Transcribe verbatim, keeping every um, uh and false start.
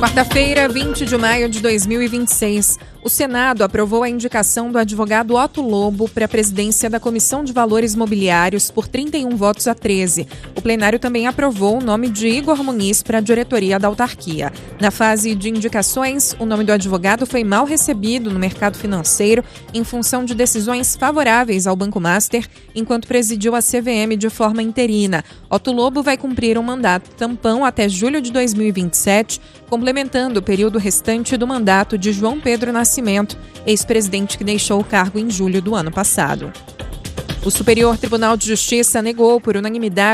Quarta-feira, vinte de maio de dois mil e vinte e seis, o Senado aprovou a indicação do advogado Otto Lobo para a presidência da Comissão de Valores Mobiliários por trinta e um votos a treze. O plenário também aprovou o nome de Igor Muniz para a diretoria da autarquia. Na fase de indicações, o nome do advogado foi mal recebido no mercado financeiro em função de decisões favoráveis ao Banco Master, enquanto presidiu a C V M de forma interina. Otto Lobo vai cumprir um mandato tampão até julho de dois mil e vinte e sete, complementando o período restante do mandato de João Pedro Nascimento, ex-presidente que deixou o cargo em julho do ano passado. O Superior Tribunal de Justiça negou por unanimidade